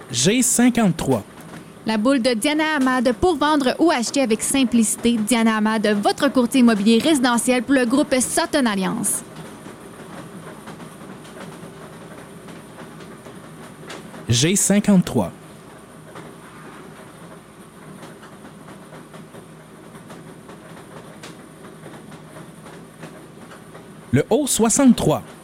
G53. La boule de Diana Hamad pour vendre ou acheter avec simplicité. Diana Hamad, votre courtier immobilier résidentiel pour le groupe Sutton Alliance. G53. Le O63.